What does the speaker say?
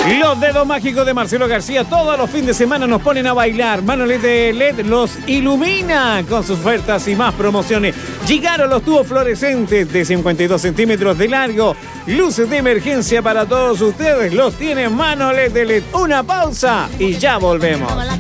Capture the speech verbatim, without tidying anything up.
Los dedos mágicos de Marcelo García todos los fines de semana nos ponen a bailar. Manolet de L E D los ilumina con sus ofertas y más promociones. Llegaron los tubos fluorescentes de cincuenta y dos centímetros de largo. Luces de emergencia para todos ustedes. Los tiene Manolet de L E D. Una pausa y ya volvemos.